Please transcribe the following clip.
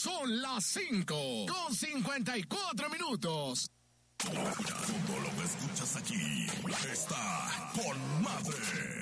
Son las 5:54. Todo lo que escuchas aquí está con madre.